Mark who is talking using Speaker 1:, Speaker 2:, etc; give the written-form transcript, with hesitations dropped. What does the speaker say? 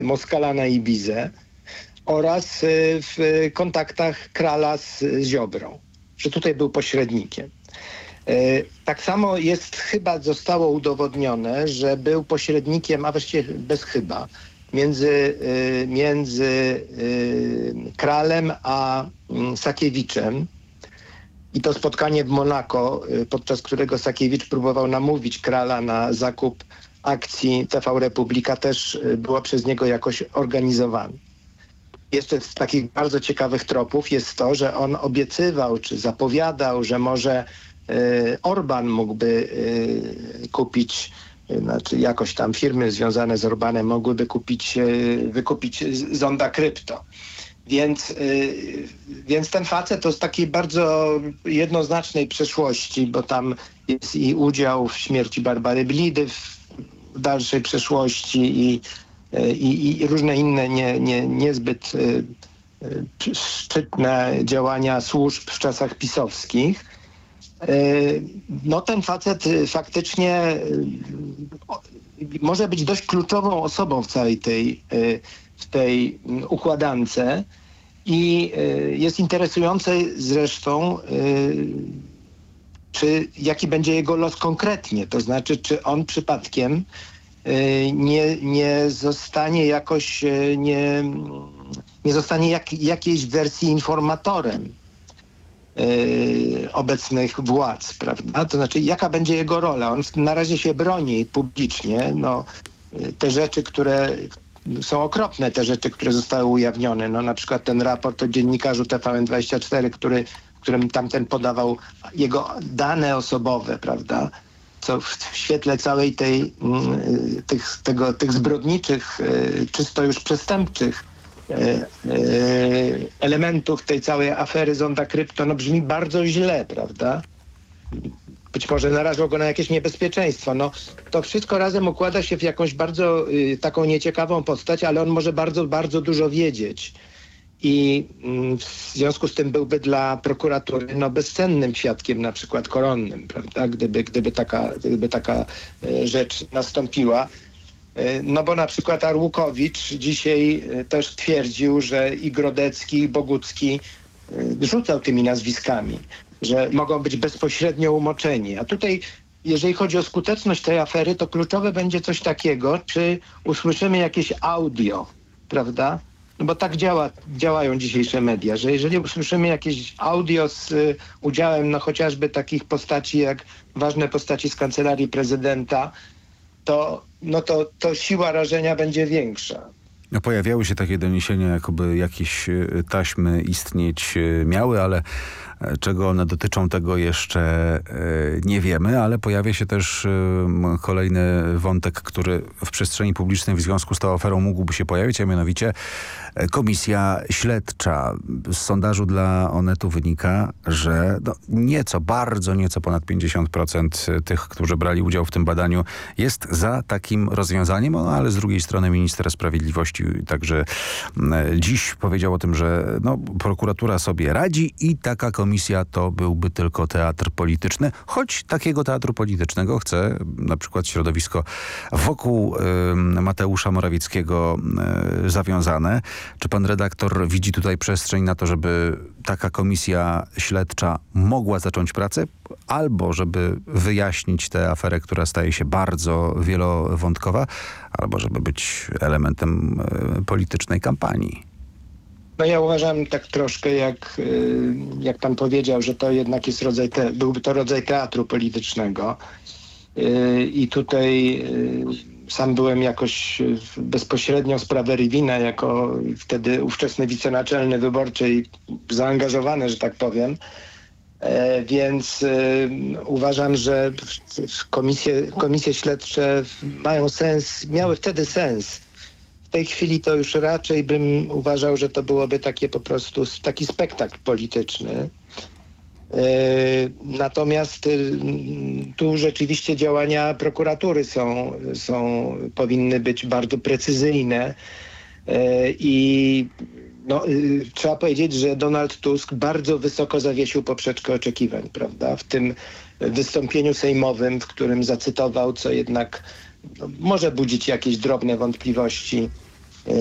Speaker 1: Moskala na Ibizę oraz w kontaktach Krala z Ziobrą, że tutaj był pośrednikiem. Tak samo zostało udowodnione, że był pośrednikiem, a właściwie bez chyba, między Kralem a Sakiewiczem. I to spotkanie w Monako, podczas którego Sakiewicz próbował namówić Krala na zakup akcji TV Republika, też było przez niego jakoś organizowane. Jeszcze z takich bardzo ciekawych tropów jest to, że on obiecywał czy zapowiadał, że może Orban mógłby kupić, znaczy jakoś tam firmy związane z Orbanem mogłyby wykupić Zonda Krypto. Więc ten facet to z takiej bardzo jednoznacznej przeszłości, bo tam jest i udział w śmierci Barbary Blidy w dalszej przeszłości i różne inne niezbyt szczytne działania służb w czasach pisowskich. No ten facet faktycznie może być dość kluczową osobą w całej tej układance i jest interesujące zresztą, jaki będzie jego los konkretnie, to znaczy czy on przypadkiem nie zostanie jakoś, nie zostanie jakiejś wersji informatorem obecnych władz, prawda? To znaczy, jaka będzie jego rola? On na razie się broni publicznie. No, te rzeczy, które są okropne, te rzeczy, które zostały ujawnione. No, na przykład ten raport o dziennikarzu TVN24, którym tamten podawał jego dane osobowe, prawda? Co w świetle całej tych zbrodniczych, czysto już przestępczych elementów tej całej afery Zonda Krypto, no brzmi bardzo źle, prawda? Być może narażał go na jakieś niebezpieczeństwo. No, to wszystko razem układa się w jakąś bardzo taką nieciekawą postać, ale on może bardzo, bardzo dużo wiedzieć. I w związku z tym byłby dla prokuratury bezcennym świadkiem, na przykład koronnym, prawda? Gdyby taka rzecz nastąpiła. No bo na przykład Arłukowicz dzisiaj też twierdził, że i Grodecki, i Bogucki rzucał tymi nazwiskami, że mogą być bezpośrednio umoczeni. A tutaj, jeżeli chodzi o skuteczność tej afery, to kluczowe będzie coś takiego, czy usłyszymy jakieś audio, prawda? No bo tak działają dzisiejsze media, że jeżeli usłyszymy jakieś audio z udziałem chociażby takich postaci jak ważne postaci z Kancelarii Prezydenta, to siła rażenia będzie większa.
Speaker 2: No, pojawiały się takie doniesienia, jakoby jakieś taśmy istnieć miały, ale czego one dotyczą, tego jeszcze nie wiemy, ale pojawia się też kolejny wątek, który w przestrzeni publicznej w związku z tą aferą mógłby się pojawić, a mianowicie komisja śledcza. Z sondażu dla Onetu wynika, że bardzo nieco ponad 50% tych, którzy brali udział w tym badaniu, jest za takim rozwiązaniem, ale z drugiej strony minister sprawiedliwości także dziś powiedział o tym, że prokuratura sobie radzi i taka komisja to byłby tylko teatr polityczny, choć takiego teatru politycznego chce na przykład środowisko wokół Mateusza Morawieckiego zawiązane. Czy pan redaktor widzi tutaj przestrzeń na to, żeby taka komisja śledcza mogła zacząć pracę, albo żeby wyjaśnić tę aferę, która staje się bardzo wielowątkowa, albo żeby być elementem politycznej kampanii?
Speaker 1: No ja uważam tak troszkę, jak pan powiedział, że to jednak jest byłby to rodzaj teatru politycznego. I tutaj sam byłem jakoś bezpośrednio sprawę Rywina, jako wtedy ówczesny wicenaczelny wyborczy zaangażowany, że tak powiem. Więc uważam, że komisje śledcze miały wtedy sens. W tej chwili to już raczej bym uważał, że to byłoby takie po prostu taki spektakl polityczny. Natomiast tu rzeczywiście działania prokuratury powinny być bardzo precyzyjne i trzeba powiedzieć, że Donald Tusk bardzo wysoko zawiesił poprzeczkę oczekiwań, prawda? W tym wystąpieniu sejmowym, w którym zacytował, co jednak może budzić jakieś drobne wątpliwości,